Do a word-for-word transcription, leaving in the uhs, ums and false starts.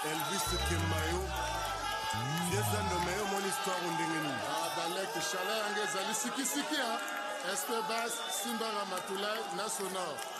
Elvis Kemayo Viezando meyo mon histoire ndengeni Ah balek chala yange zali siki siki ha Espebas Simba Ramatulai National